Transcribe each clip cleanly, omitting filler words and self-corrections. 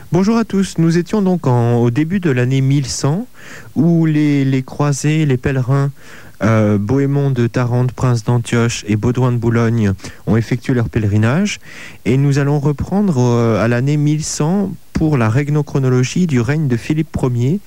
Bonjour à tous, nous étions donc au début de l'année 1100 où les croisés, les pèlerins Bohémond de Tarente, Prince d'Antioche et Baudouin de Boulogne ont effectué leur pèlerinage et nous allons reprendre à l'année 1100 pour la régnochronologie du règne de Philippe Ier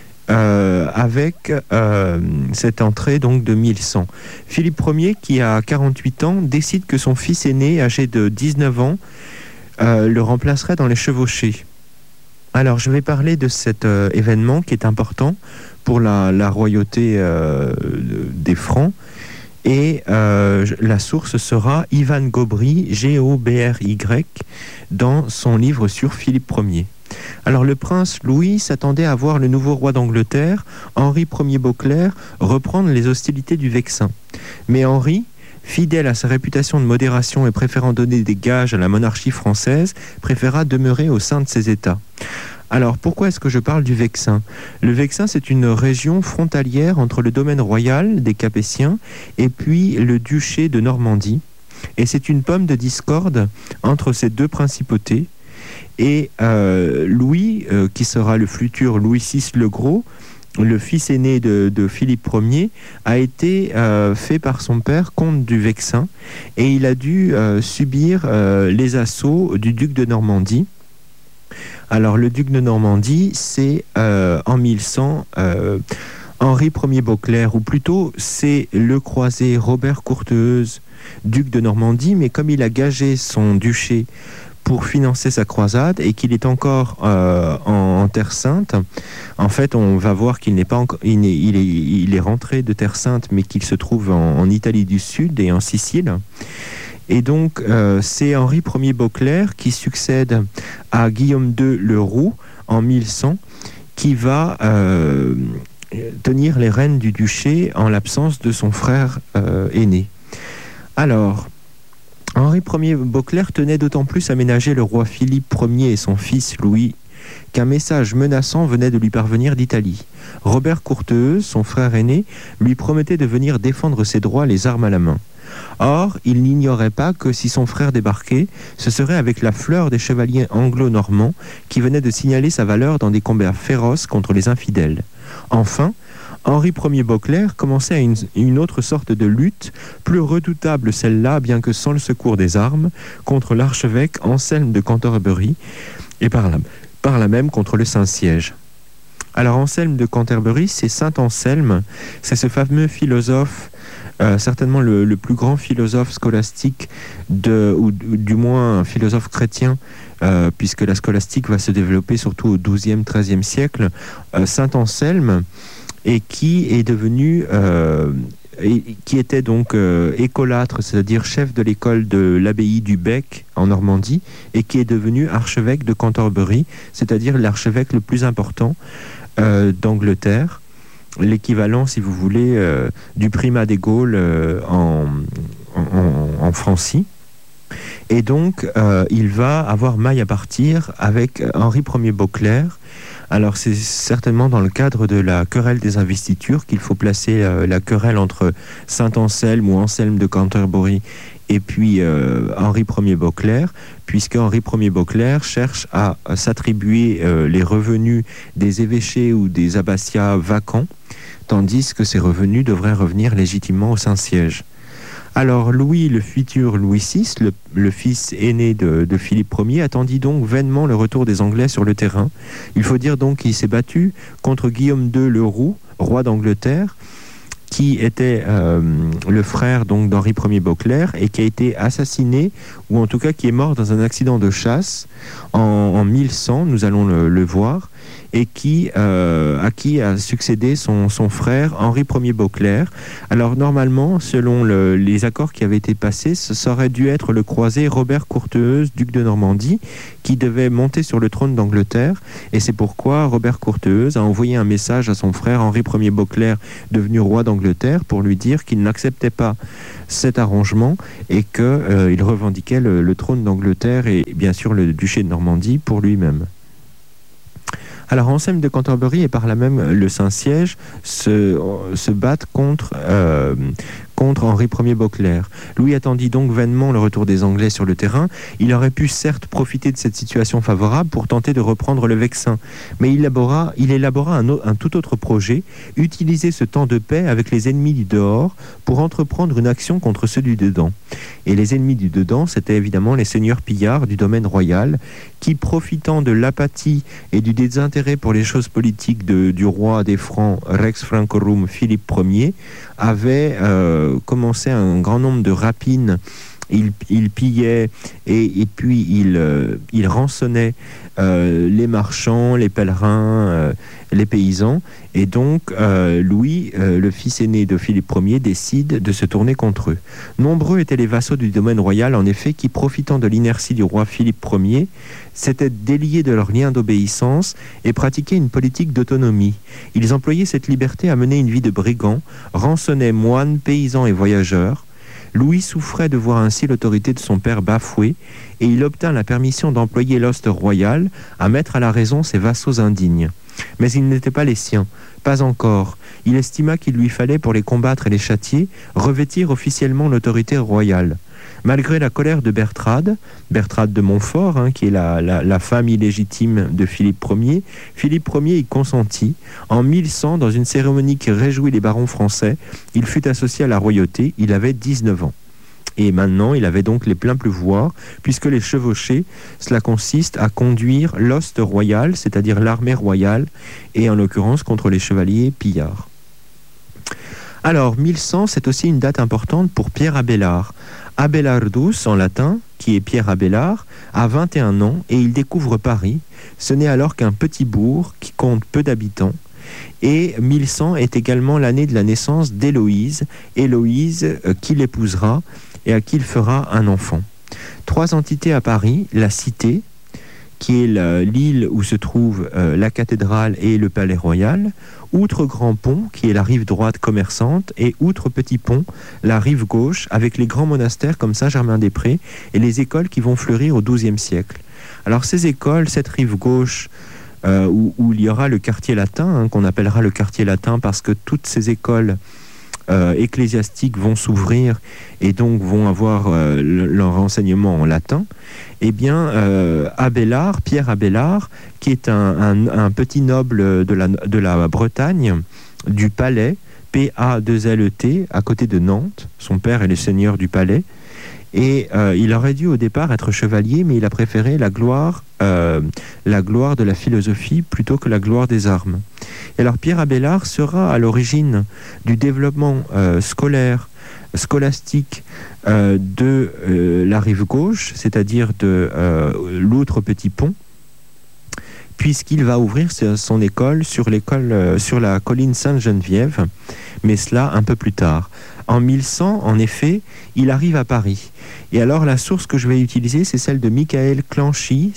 avec cette entrée donc de 1100. Philippe Ier qui a 48 ans décide que son fils aîné âgé de 19 ans le remplacerait dans les chevauchés. Alors, je vais parler de cet événement qui est important pour la royauté des Francs. Et la source sera Ivan Gobry, G-O-B-R-Y, dans son livre sur Philippe Ier. Alors, le prince Louis s'attendait à voir le nouveau roi d'Angleterre, Henri Ier Beauclerc, reprendre les hostilités du Vexin. Mais Henri, fidèle à sa réputation de modération et préférant donner des gages à la monarchie française, préféra demeurer au sein de ses États. Alors, pourquoi est-ce que je parle du Vexin ? Le Vexin, c'est une région frontalière entre le domaine royal des Capétiens et puis le duché de Normandie. Et c'est une pomme de discorde entre ces deux principautés. Et Louis, qui sera le futur Louis VI le Gros, le fils aîné de Philippe Ier, a été fait par son père comte du Vexin et il a dû subir les assauts du duc de Normandie. Alors le duc de Normandie, c'est en 1100 Henri Ier Beauclerc, ou plutôt c'est le croisé Robert Courteheuse, duc de Normandie, mais comme il a gagé son duché pour financer sa croisade et qu'il est encore en Terre Sainte. En fait, on va voir qu'il n'est pas encore, il est rentré de Terre Sainte, mais qu'il se trouve en Italie du Sud et en Sicile. Et donc, c'est Henri Ier Beauclerc qui succède à Guillaume II le Roux en 1100, qui va tenir les rênes du duché en l'absence de son frère aîné. Alors, Henri Ier Beauclerc tenait d'autant plus à ménager le roi Philippe Ier et son fils Louis qu'un message menaçant venait de lui parvenir d'Italie. Robert Courteheuse, son frère aîné, lui promettait de venir défendre ses droits les armes à la main. Or, il n'ignorait pas que si son frère débarquait, ce serait avec la fleur des chevaliers anglo-normands qui venaient de signaler sa valeur dans des combats féroces contre les infidèles. Enfin, Henri Ier Beauclerc commençait à une autre sorte de lutte, plus redoutable celle-là, bien que sans le secours des armes, contre l'archevêque Anselme de Cantorbéry, et par là même contre le Saint-Siège. Alors Anselme de Cantorbéry, c'est Saint Anselme, c'est ce fameux philosophe, certainement le plus grand philosophe scolastique, ou du moins un philosophe chrétien, puisque la scolastique va se développer surtout au XIIe, XIIIe siècle, Saint Anselme, et qui est devenu, qui était donc écolâtre, c'est-à-dire chef de l'école de l'abbaye du Bec en Normandie, et qui est devenu archevêque de Cantorbéry, c'est-à-dire l'archevêque le plus important d'Angleterre, l'équivalent, si vous voulez, du primat des Gaules en Francie. Et donc, il va avoir maille à partir avec Henri Ier Beauclerc. Alors, c'est certainement dans le cadre de la querelle des investitures qu'il faut placer la querelle entre Saint-Anselme ou Anselme de Cantorbéry et puis Henri Ier Beauclerc, puisque Henri Ier Beauclerc cherche à s'attribuer les revenus des évêchés ou des abbatiats vacants, tandis que ces revenus devraient revenir légitimement au Saint-Siège. Alors Louis, le futur Louis VI, le fils aîné de Philippe Ier, attendit donc vainement le retour des Anglais sur le terrain. Il faut dire donc qu'il s'est battu contre Guillaume II le Roux, roi d'Angleterre, qui était le frère donc d'Henri Ier Beauclerc et qui a été assassiné, ou en tout cas qui est mort dans un accident de chasse en 1100, nous allons le voir, et à qui a succédé son frère Henri Ier Beauclerc. Alors normalement, selon les accords qui avaient été passés, ce aurait dû être le croisé Robert Courteheuse, duc de Normandie, qui devait monter sur le trône d'Angleterre, et c'est pourquoi Robert Courteheuse a envoyé un message à son frère Henri Ier Beauclerc, devenu roi d'Angleterre, pour lui dire qu'il n'acceptait pas cet arrangement et qu'il revendiquait le trône d'Angleterre et bien sûr le duché de Normandie pour lui-même. Alors Anselme de Cantorbéry et par là même le Saint-Siège se battent contre contre Henri Ier Beauclerc. Louis attendit donc vainement le retour des Anglais sur le terrain. Il aurait pu certes profiter de cette situation favorable pour tenter de reprendre le Vexin, mais il élabora un tout autre projet, utiliser ce temps de paix avec les ennemis du dehors pour entreprendre une action contre ceux du dedans. Et les ennemis du dedans, c'était évidemment les seigneurs pillards du domaine royal, qui, profitant de l'apathie et du désintérêt pour les choses politiques du roi des Francs, Rex Francorum Philippe Ier, avaient commencé un grand nombre de rapines. Il pillait et puis il rançonnait les marchands, les pèlerins, les paysans. Et donc Louis, le fils aîné de Philippe Ier, décide de se tourner contre eux. Nombreux étaient les vassaux du domaine royal, en effet, qui, profitant de l'inertie du roi Philippe Ier, s'étaient déliés de leurs liens d'obéissance et pratiquaient une politique d'autonomie. Ils employaient cette liberté à mener une vie de brigands, rançonnaient moines, paysans et voyageurs. Louis souffrait de voir ainsi l'autorité de son père bafouée, et il obtint la permission d'employer l'ost royal à mettre à la raison ses vassaux indignes. Mais ils n'étaient pas les siens, pas encore. Il estima qu'il lui fallait, pour les combattre et les châtier, revêtir officiellement l'autorité royale. Malgré la colère de Bertrade de Montfort, qui est la femme illégitime de Philippe Ier y consentit. En 1100, dans une cérémonie qui réjouit les barons français, il fut associé à la royauté, il avait 19 ans. Et maintenant, il avait donc les pleins pouvoirs, puisque les chevauchés, cela consiste à conduire l'ost royal, c'est-à-dire l'armée royale, et en l'occurrence contre les chevaliers pillards. Alors, 1100, c'est aussi une date importante pour Pierre Abélard. Abelardus, en latin, qui est Pierre Abélard, a 21 ans et il découvre Paris. Ce n'est alors qu'un petit bourg qui compte peu d'habitants. Et 1100 est également l'année de la naissance d'Héloïse, qui l'épousera et à qui il fera un enfant. 3 entités à Paris, la Cité, qui est l'île où se trouve la cathédrale et le palais royal, outre Grand Pont, qui est la rive droite commerçante, et outre Petit Pont, la rive gauche, avec les grands monastères comme Saint-Germain-des-Prés et les écoles qui vont fleurir au XIIe siècle. Alors ces écoles, cette rive gauche, où il y aura le quartier latin, qu'on appellera le quartier latin parce que toutes ces écoles ecclésiastiques vont s'ouvrir et donc vont avoir leur enseignement en latin, eh bien Abélard, Pierre Abélard, qui est un petit noble de la Bretagne, du Palais, P-A-2-L-E-T, à côté de Nantes. Son père est le seigneur du Palais. Et il aurait dû au départ être chevalier, mais il a préféré la gloire de la philosophie plutôt que la gloire des armes. Et alors Pierre Abélard sera à l'origine du développement scolastique de la rive gauche, c'est-à-dire de l'outre Petit Pont, puisqu'il va ouvrir son école sur la colline Sainte-Geneviève, mais cela un peu plus tard. En 1100, en effet, il arrive à Paris. Et alors, la source que je vais utiliser, c'est celle de Michael Clanchy,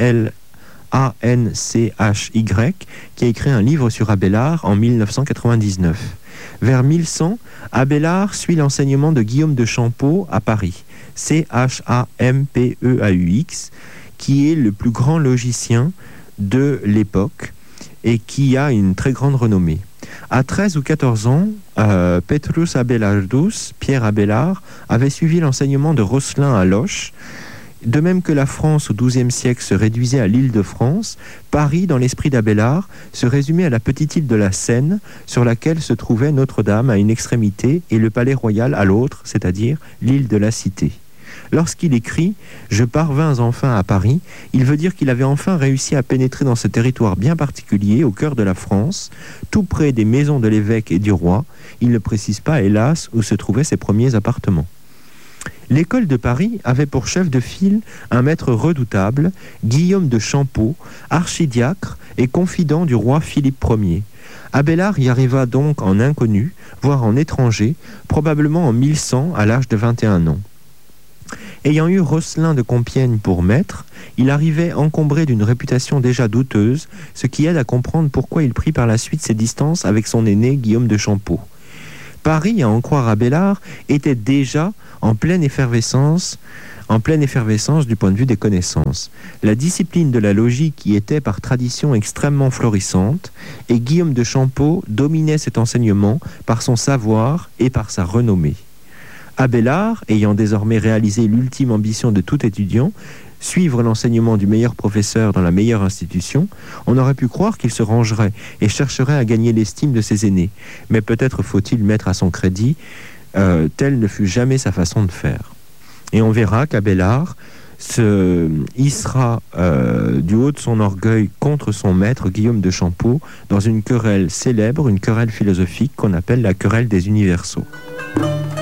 C-L-A-N-C-H-Y, qui a écrit un livre sur Abélard en 1999. Vers 1100, Abélard suit l'enseignement de Guillaume de Champeaux à Paris, C-H-A-M-P-E-A-U-X, qui est le plus grand logicien de l'époque et qui a une très grande renommée. À 13 ou 14 ans, Petrus Abelardus, Pierre Abélard, avait suivi l'enseignement de Rosselin à Loches. De même que la France au XIIe siècle se réduisait à l'île de France, Paris, dans l'esprit d'Abélard, se résumait à la petite île de la Seine, sur laquelle se trouvait Notre-Dame à une extrémité et le palais royal à l'autre, c'est-à-dire l'île de la Cité. Lorsqu'il écrit « Je parvins enfin à Paris », il veut dire qu'il avait enfin réussi à pénétrer dans ce territoire bien particulier, au cœur de la France, tout près des maisons de l'évêque et du roi. Il ne précise pas, hélas, où se trouvaient ses premiers appartements. L'école de Paris avait pour chef de file un maître redoutable, Guillaume de Champeaux, archidiacre et confident du roi Philippe Ier. Abélard y arriva donc en inconnu, voire en étranger, probablement en 1100 à l'âge de 21 ans. Ayant eu Rosselin de Compiègne pour maître, il arrivait encombré d'une réputation déjà douteuse, ce qui aide à comprendre pourquoi il prit par la suite ses distances avec son aîné Guillaume de Champeaux. Paris, à en croire Abélard, était déjà en pleine effervescence en pleine effervescence du point de vue des connaissances. La discipline de la logique y était par tradition extrêmement florissante, et Guillaume de Champeaux dominait cet enseignement par son savoir et par sa renommée. Abélard, ayant désormais réalisé l'ultime ambition de tout étudiant, suivre l'enseignement du meilleur professeur dans la meilleure institution, on aurait pu croire qu'il se rangerait et chercherait à gagner l'estime de ses aînés. Mais peut-être faut-il mettre à son crédit, telle ne fut jamais sa façon de faire. Et on verra qu'Abélard se hissera du haut de son orgueil contre son maître Guillaume de Champeaux dans une querelle célèbre, une querelle philosophique qu'on appelle la querelle des universaux.